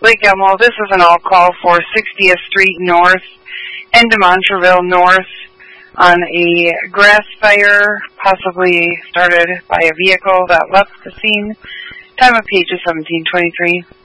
Lake Elmo, this is an all call for 60th Street North and Montreal North on a grass fire, possibly started by a vehicle that left the scene. Time of page is 17:23.